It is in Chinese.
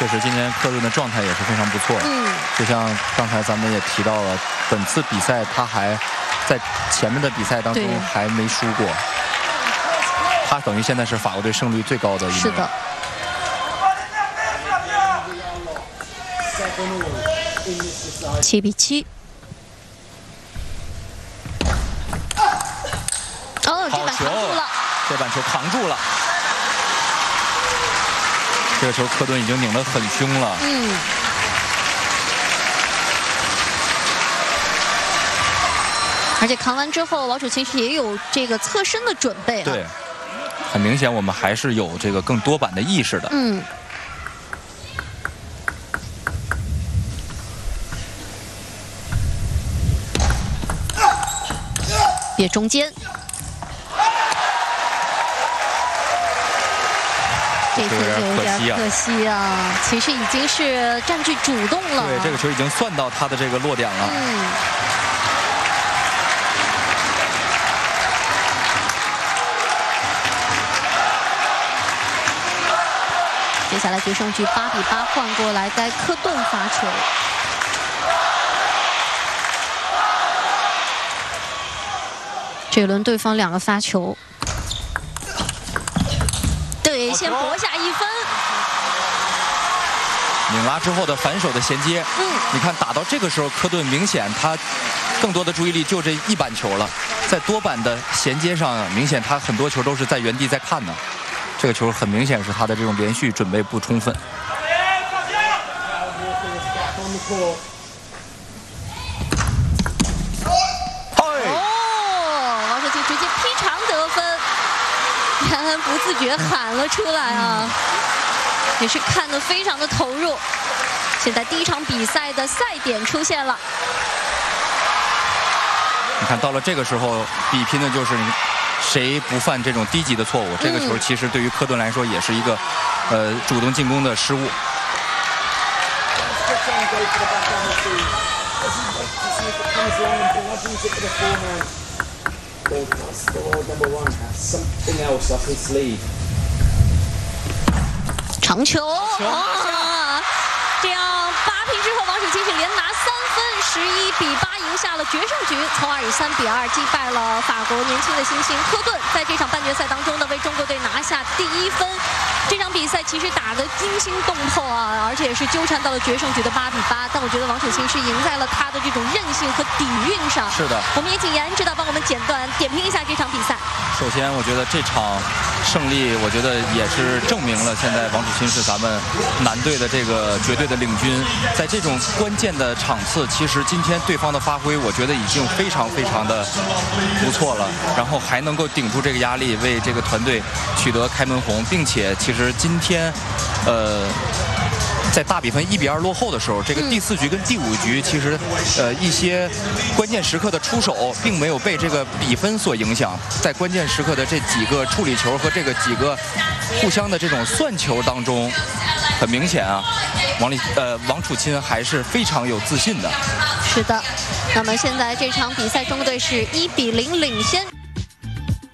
确实今天科顿的状态也是非常不错。就像刚才咱们也提到了，本次比赛他还在前面的比赛当中还没输过，他等于现在是法国队胜率最高的一名。 是的。7-7。哦，这板扛住了， 这板球扛住了。这个球科顿已经拧得很凶了。 而且扛完之后，王楚钦是也有这个侧身的准备。 对，很明显我们还是有这个更多板的意识的。 别中间。这次就有点可惜啊，其实已经是占据主动了。 对，这个球已经算到他的这个落点了。 接下来决胜局8-8换过来，该科顿发球。这轮对方2个发球。对，先搏下1分。 拧拉之后的反手的衔接，你看打到这个时候，科顿明显他更多的注意力就这一板球了，在多板的衔接上，明显他很多球都是在原地在看呢。这个球很明显是他的这种连续准备不充分。 王楚钦直接劈长得分，然恩不自觉喊了出来啊，也是看得非常的投入。现在第一场比赛的赛点出现了。 你看到了这个时候，比拼的就是谁不犯这种低级的错误。这个球其实对于科顿来说也是一个主动进攻的失误。 长球，这样8平之后，王楚钦是连拿3分，11-8赢下了决胜局，从而以3-2击败了法国年轻的新星科顿，在这场半决赛当中呢，为中国队拿下第1分。这场比赛其实打得惊心动魄啊，而且也是纠缠到了决胜局的8-8。但我觉得王楚钦是赢在了他的这种韧性和底蕴上。 是的， 我们也请严指导帮我们简短点评一下这场比赛。 首先，我觉得这场胜利，我觉得也是证明了现在王楚钦是咱们男队的这个绝对的领军。在这种关键的场次，其实今天对方的发挥，我觉得已经非常的不错了。然后还能够顶住这个压力，为这个团队取得开门红，并且其实今天，在大比分1-2落后的时候，这个第4局跟第5局，其实一些关键时刻的出手，并没有被这个比分所影响。在关键时刻的这几个处理球和这个几个互相的这种算球当中，很明显啊，王楚钦还是非常有自信的。 是的，那么现在这场比赛中国队是1-0领先。